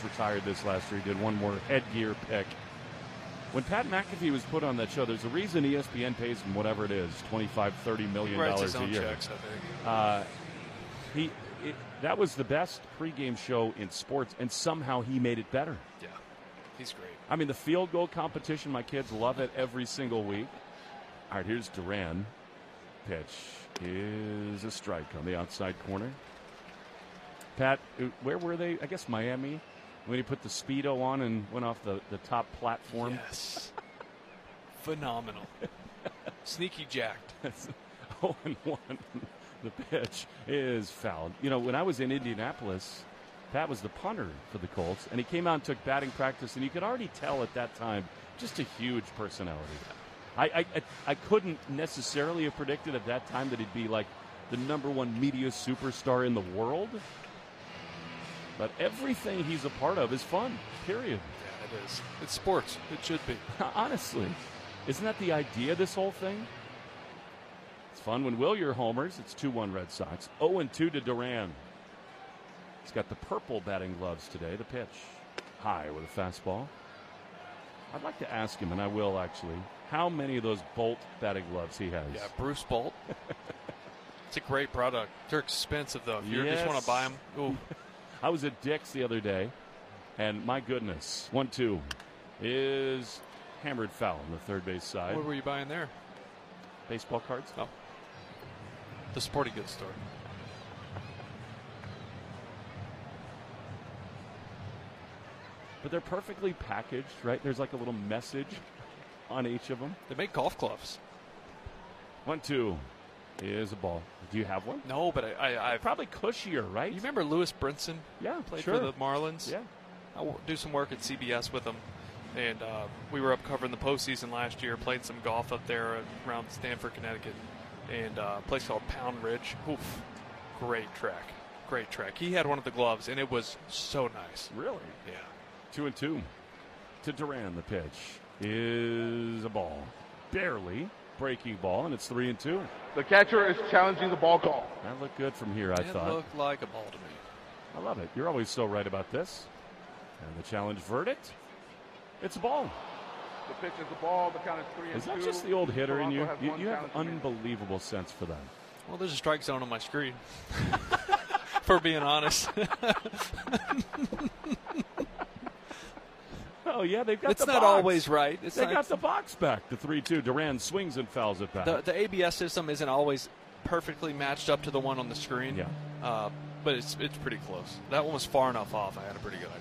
retired this last year. He did one more headgear pick. When Pat McAfee was put on that show, there's a reason ESPN pays him whatever it is, $25-30 million he writes his a own year. Checks, I think. That was the best pregame show in sports, and somehow he made it better. Yeah, he's great. I mean, the field goal competition, my kids love it every single week. All right, here's Duran. Pitch is a strike on the outside corner. Pat, where were they? I guess Miami, when he put the Speedo on and went off the top platform. Yes. Phenomenal. Sneaky jacked. 0-1. The pitch is fouled. You know, when I was in Indianapolis, Pat was the punter for the Colts, and he came out and took batting practice, and you could already tell at that time just a huge personality. I couldn't necessarily have predicted at that time that he'd be like the #1 media superstar in the world, but everything he's a part of is fun, period. Yeah, it is. It's sports. It should be. Honestly, isn't that the idea of this whole thing? It's fun when Wilyer homers. It's 2-1 Red Sox. 0-2 to Duran. He's got the purple batting gloves today. The pitch. High with a fastball. I'd like to ask him, and I will actually, how many of those Bolt batting gloves he has. Yeah, Bruce Bolt. It's a great product. They're expensive, though. If you just want to buy them, ooh. I was at Dick's the other day, and my goodness, 1-2 is hammered foul on the third base side. What were you buying there? Baseball cards. Oh. The sporting goods store. But they're perfectly packaged, right? There's like a little message on each of them. They make golf gloves. 1-2 is a ball. Do you have one? No, but I probably cushier, right? You remember Lewis Brinson? Yeah, played sure. for the Marlins. Yeah, I do some work at CBS with him, and we were up covering the postseason last year. Played some golf up there around Stamford, Connecticut, and a place called Pound Ridge. Oof, great track, great track. He had one of the gloves, and it was so nice. Really? Yeah. 2-2 to Duran. The pitch is a ball, barely breaking ball, and it's 3-2. The catcher is challenging the ball call. That looked good from here, I thought. It looked like a ball to me. I love it. You're always so right about this. And the challenge verdict, it's a ball. The pitch is a ball. The count is 3-2. Is that just the old hitter in you? Toronto has You have one challenge unbelievable sense for that. Well, there's a strike zone on my screen. For being honest. Oh, yeah, they've got it's the box. It's not always right. They got the box back. The 3-2. Duran swings and fouls it back. The ABS system isn't always perfectly matched up to the one on the screen. Yeah. But it's pretty close. That one was far enough off. I had a pretty good idea.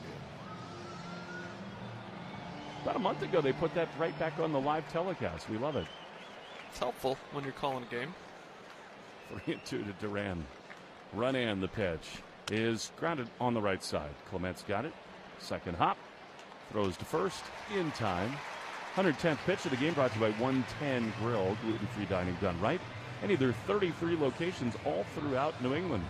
About a month ago, they put that right back on the live telecast. We love it. It's helpful when you're calling a game. 3-2 to Duran. Run in. The pitch is grounded on the right side. Clement's got it. Second hop. Throws to first in time. 110th pitch of the game brought to you by 110 Grill. Gluten-free dining done right. And either 33 locations all throughout New England.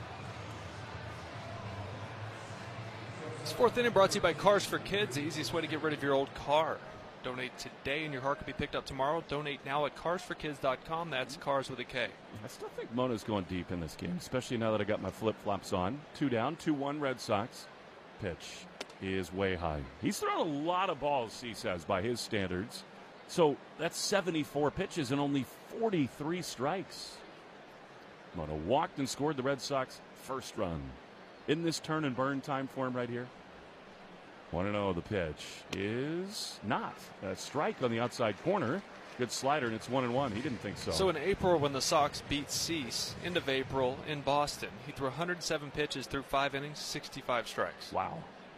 This fourth inning brought to you by Cars for Kids, the easiest way to get rid of your old car. Donate today and your car can be picked up tomorrow. Donate now at carsforkids.com. That's cars with a K. I still think Mona's going deep in this game, especially now that I got my flip-flops on. 2 down, 2-1 Red Sox. Pitch is way high. He's thrown a lot of balls, he says, by his standards. So that's 74 pitches and only 43 strikes. Mona walked and scored the Red Sox first run. In this turn and burn time for him right here. 1-0, the pitch is not. A strike on the outside corner. Good slider, and it's 1-1. He didn't think so. So in April, when the Sox beat Cease, end of April in Boston, he threw 107 pitches through 5 innings, 65 strikes. Wow.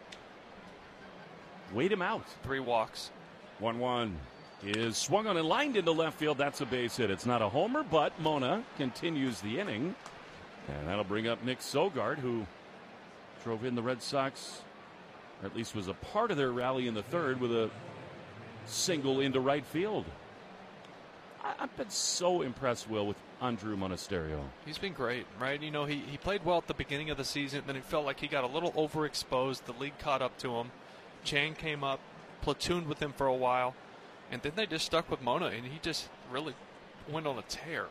Wait him out. 3 walks. 1-1 is swung on and lined into left field. That's a base hit. It's not a homer, but Mona continues the inning. And that'll bring up Nick Sogard, who drove in the Red Sox, or at least was a part of their rally in the third with a single into right field. I've been so impressed, Will, with Andrew Monasterio. He's been great, right? You know, he played well at the beginning of the season, then it felt like he got a little overexposed. The league caught up to him. Chang came up, platooned with him for a while, and then they just stuck with Mona, and he just really went on a tear.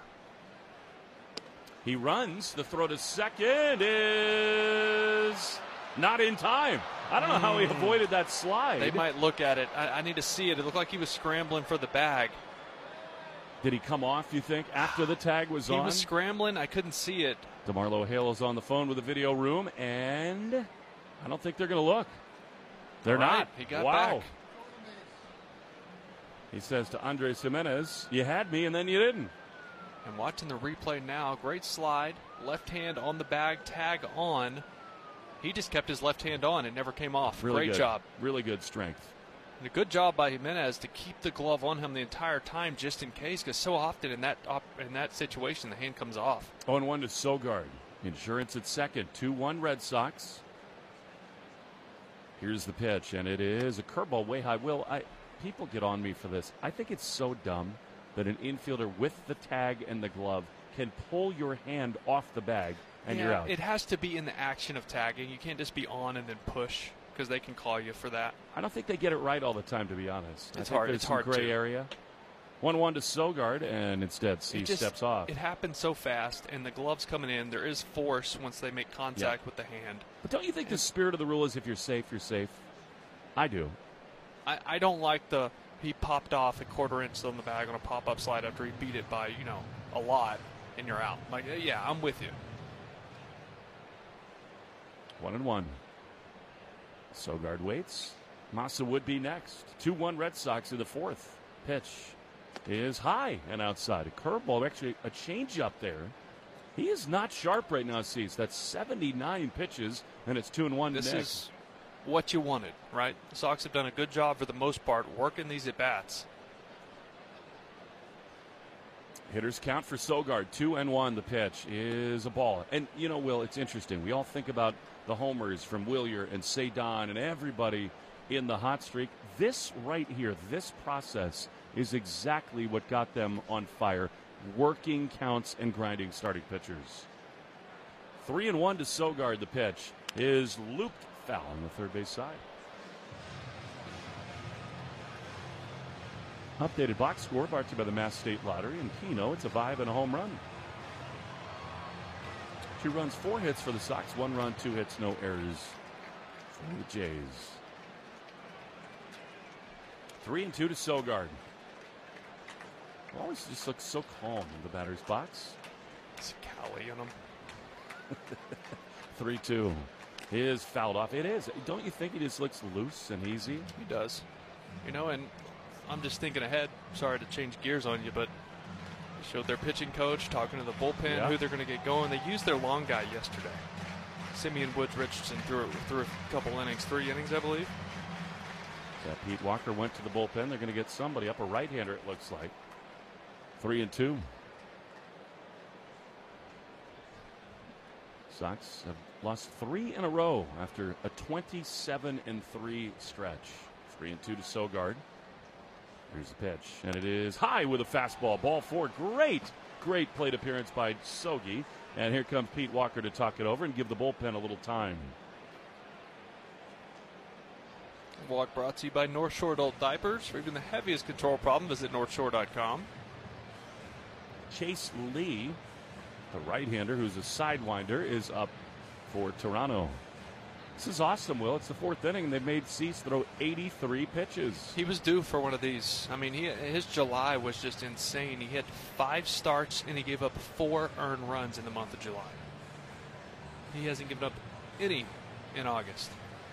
He runs. The throw to second is not in time. I don't know how he avoided that slide. They might look at it. I need to see it. It looked like he was scrambling for the bag. Did he come off, you think, after the tag was on? He was scrambling. I couldn't see it. DeMarlo Hale is on the phone with the video room, and I don't think they're going to look. They're All right, not. He got wow. back. He says to Andres Jimenez, you had me and then you didn't. And watching the replay now, great slide. Left hand on the bag, tag on. He just kept his left hand on. It never came off. Really Great good. job. Really good strength. And a good job by Jimenez to keep the glove on him the entire time just in case, because so often in that situation, the hand comes off. 0-1 to Sogard. Insurance at second. 2-1 Red Sox. Here's the pitch, and it is a curveball way high. Will, people get on me for this. I think it's so dumb that an infielder with the tag and the glove can pull your hand off the bag and you're out. It has to be in the action of tagging. You can't just be on and then push, because they can call you for that. I don't think they get it right all the time, to be honest. It's I think hard. There's It's some hard gray to. area. 1-1 to Sogard, and instead steps off. It happens so fast, and the glove's coming in. There is force once they make contact with the hand. But don't you think the spirit of the rule is if you're safe, you're safe? I do. I don't like he popped off a quarter inch on the bag on a pop-up slide after he beat it by, a lot, and you're out. Like, yeah, I'm with you. 1-1. Sogard waits. Massa would be next. 2-1 Red Sox in the fourth. Pitch is high and outside. A curveball, actually a changeup there. He is not sharp right now, Cease. That's 79 pitches, and it's 2-1 This next. is what you wanted, right? The Sox have done a good job for the most part working these at-bats. Hitters count for Sogard. 2-1. The pitch is a ball. And, Will, it's interesting. We all think about the homers from Wilyer and Cedon and everybody in the hot streak. This right here, this process is exactly what got them on fire. Working counts and grinding starting pitchers. 3-1 to Sogard. The pitch is looped foul on the third base side. Updated box score brought to you by the Mass State Lottery and Keno. It's a vibe and a home run. 2 runs, 4 hits for the Sox. 1 run, 2 hits, no errors for the Jays. 3-2 to Sogard. Always just looks so calm in the batter's box. It's Cali in him. 3-2 is fouled off. It is. Don't you think he just looks loose and easy? He does. And I'm just thinking ahead. Sorry to change gears on you, but they showed their pitching coach talking to the bullpen, who they're going to get going. They used their long guy yesterday. Simeon Woods Richardson threw a couple innings, 3 innings, I believe. Yeah, Pete Walker went to the bullpen. They're going to get somebody up, a right-hander, it looks like. 3-2. Sox have lost 3 in a row after a 27-3 stretch. 3-2 to Sogard. Here's the pitch, and it is high with a fastball. Ball 4. Great plate appearance by Sogi. And here comes Pete Walker to talk it over and give the bullpen a little time. Walk brought to you by North Shore Adult Diapers. For even the heaviest control problem, visit NorthShore.com. Chase Lee, the right-hander who's a sidewinder, is up for Toronto. This is awesome, Will. It's the 4th inning, and they've made Cease throw 83 pitches. He was due for one of these. I mean, his July was just insane. He hit 5 starts, and he gave up 4 earned runs in the month of July. He hasn't given up any in August.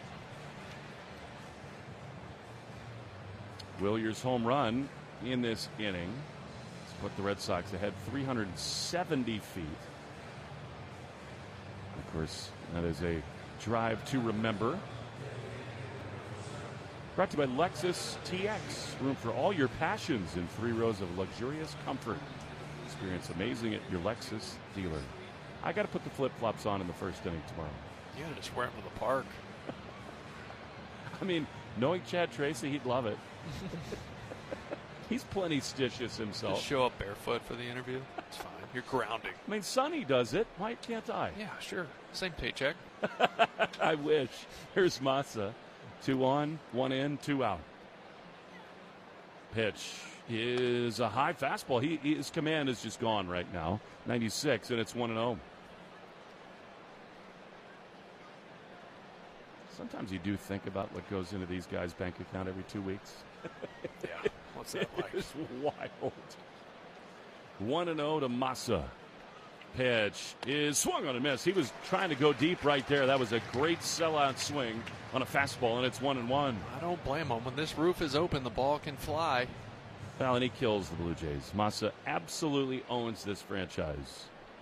Willier's home run in this inning put the Red Sox ahead 370 feet. Of course, that is a drive to remember. Brought to you by Lexus TX. Room for all your passions in 3 rows of luxurious comfort. Experience amazing at your Lexus dealer. I got to put the flip-flops on in the first inning tomorrow. You got to just wear them to the park. I mean, knowing Chad Tracy, he'd love it. He's plenty stitious himself. Just show up barefoot for the interview. It's fine. You're grounding. I mean, Sonny does it. Why can't I? Yeah, sure. Same paycheck. I wish. Here's Massa. 2 on, 1 in, 2 out. Pitch is a high fastball. His command is just gone right now. 96, and it's 1-0. Sometimes you do think about what goes into these guys' bank account every 2 weeks. Yeah, what's that like? It's wild. 1-0 to Massa. Pitch is swung on and missed. He was trying to go deep right there. That was a great sellout swing on a fastball, and it's 1-1. I don't blame him. When this roof is open, the ball can fly. Well, and he kills the Blue Jays. Massa absolutely owns this franchise.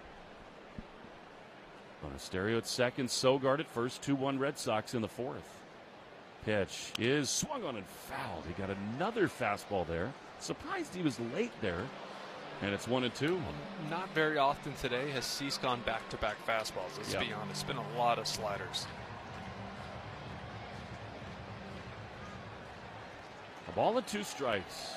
Monasterio at second, Sogard at first. 2-1 Red Sox in the fourth. Pitch is swung on and fouled. He got another fastball there. Surprised he was late there. And it's 1-2. Not very often today has Cease gone back-to-back fastballs. Let's be honest. It's been a lot of sliders. A ball and 2 strikes.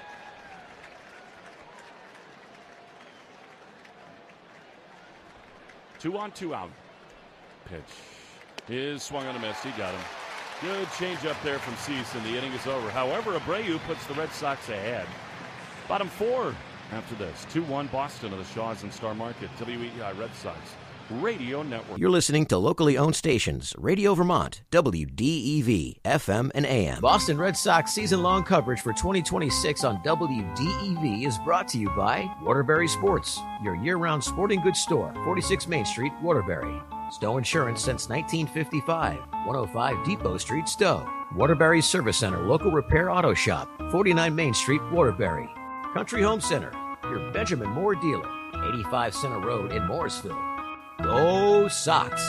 Two on, 2 out. Pitch is swung on a miss. He got him. Good change up there from Cease, and the inning is over. However, Abreu puts the Red Sox ahead. Bottom 4 after this. 2-1 Boston of the Shaws and Star Market. WEEI Red Sox Radio Network. You're listening to locally owned stations, Radio Vermont, WDEV, FM and AM. Boston Red Sox season-long coverage for 2026 on WDEV is brought to you by Waterbury Sports, your year-round sporting goods store, 46 Main Street, Waterbury. Stowe Insurance since 1955, 105 Depot Street, Stowe. Waterbury Service Center, local repair auto shop, 49 Main Street, Waterbury. Country Home Center, your Benjamin Moore dealer, 85 Center Road in Morrisville. Go Sox!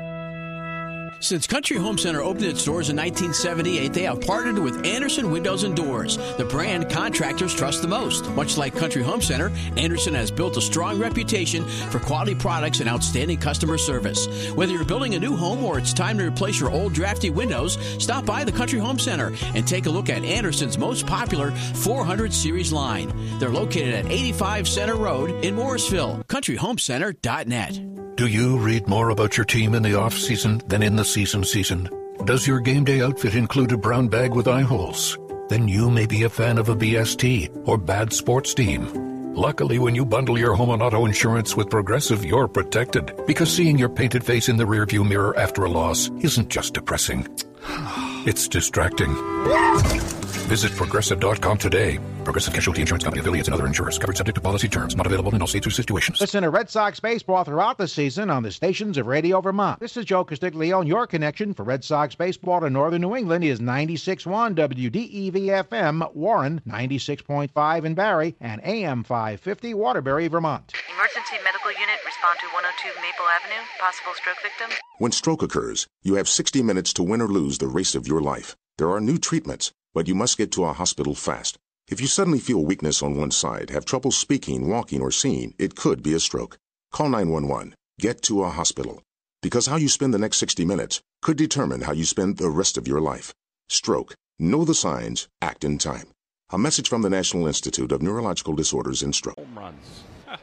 Since Country Home Center opened its doors in 1978, they have partnered with Anderson Windows and Doors, the brand contractors trust the most. Much like Country Home Center, Anderson has built a strong reputation for quality products and outstanding customer service. Whether you're building a new home or it's time to replace your old drafty windows, stop by the Country Home Center and take a look at Anderson's most popular 400 series line. They're located at 85 Center Road in Morrisville. CountryHomeCenter.net. Do you read more about your team in the off-season than in the season? Does your game day outfit include a brown bag with eye holes? Then you may be a fan of a BST or bad sports team. Luckily, when you bundle your home and auto insurance with Progressive, you're protected. Because seeing your painted face in the rearview mirror after a loss isn't just depressing. It's distracting. Visit Progressive.com today. Progressive Casualty Insurance Company, affiliates, and other insurers. Covered subject to policy terms. Not available in all states or situations. Listen to Red Sox baseball throughout the season on the stations of Radio Vermont. This is Joe Castiglione, and your connection for Red Sox baseball to northern New England is 96.1 WDEV-FM, Warren, 96.5 in Barrie, and AM 550 Waterbury, Vermont. Emergency medical unit, respond to 102 Maple Avenue. Possible stroke victim. When stroke occurs, you have 60 minutes to win or lose the race of your life. There are new treatments, but you must get to a hospital fast. If you suddenly feel weakness on one side, have trouble speaking, walking, or seeing, it could be a stroke. Call 911. Get to a hospital. Because how you spend the next 60 minutes could determine how you spend the rest of your life. Stroke. Know the signs. Act in time. A message from the National Institute of Neurological Disorders and Stroke. Home runs.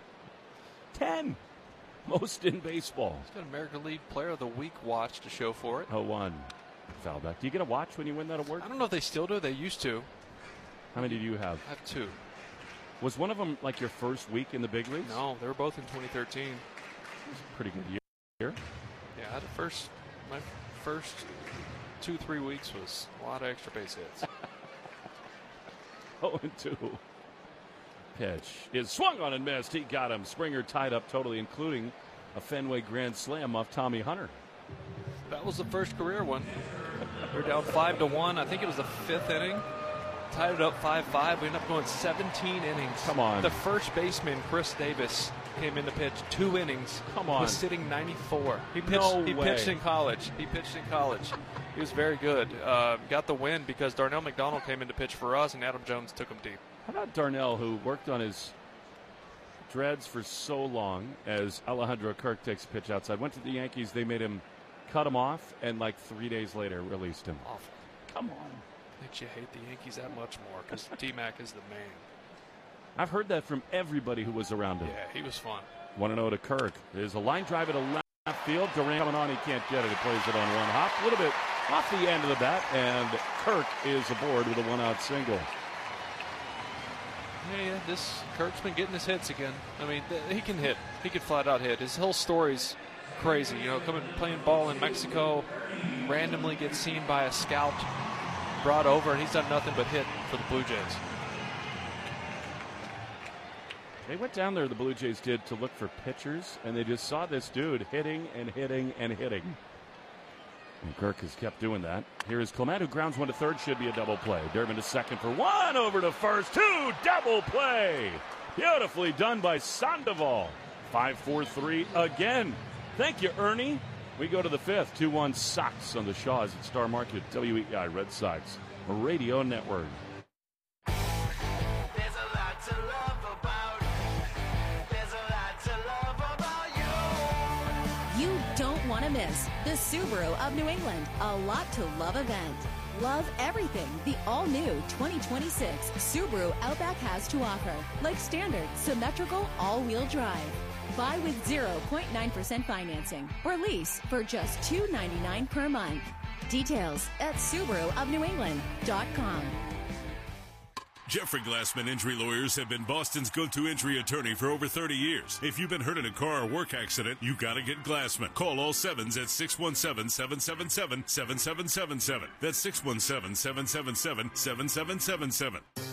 10. Most in baseball. He's got American League Player of the Week watch to show for it. 0-1. Foul back. Do you get a watch when you win that award? I don't know if they still do. They used to. How many do you have? I have 2. Was one of them like your first week in the big leagues? No, they were both in 2013. It was a pretty good year. Yeah, I had my first 2-3 weeks was a lot of extra base hits. 0-2. Pitch is swung on and missed. He got him. Springer tied up totally, including a Fenway Grand Slam off Tommy Hunter. That was the first career one. We were down 5-1. I think it was the 5th inning. Tied it up 5-5. We ended up going 17 innings. Come on. The first baseman, Chris Davis, came in to pitch 2 innings. Come on. Was sitting 94. He pitched in college. He was very good. Got the win because Darnell McDonald came in to pitch for us, and Adam Jones took him deep. How about Darnell, who worked on his dreads for so long as Alejandro Kirk takes a pitch outside? Went to the Yankees. They made him cut him off, and like 3 days later released him. Awful. Come on. Makes you hate the Yankees that much more because T-Mac is the man. I've heard that from everybody who was around him. Yeah, he was fun. 1-0 to Kirk. There's a line drive at a left field. Durant coming on. He can't get it. He plays it on one hop. A little bit off the end of the bat, and Kirk is aboard with a one-out single. Yeah, Kirk's been getting his hits again. I mean, he can hit. He can flat out hit. His whole story's crazy. Playing ball in Mexico, randomly gets seen by a scout, brought over, and he's done nothing but hit for the Blue Jays. They went down there, the Blue Jays did, to look for pitchers, and they just saw this dude hitting and hitting and hitting. And Kirk has kept doing that. Here is Clement, who grounds one to third, should be a double play. Durbin to second for one, over to first, two, double play. Beautifully done by Sandoval. 5-4-3 again. Thank you, Ernie. We go to the fifth. 2-1 Sox on the Shaws at Star Market. WEI Red Sox Radio Network. You don't want to miss the Subaru of New England, a lot to love event. Love everything the all-new 2026 Subaru Outback has to offer, like standard, symmetrical, all-wheel drive. Buy with 0.9% financing or lease for just $299 per month. Details at SubaruofNewEngland.com. Jeffrey Glassman Injury Lawyers have been Boston's go-to injury attorney for over 30 years. If you've been hurt in a car or work accident, you gotta get Glassman. Call all sevens at 617-777-7777. That's 617-777-7777.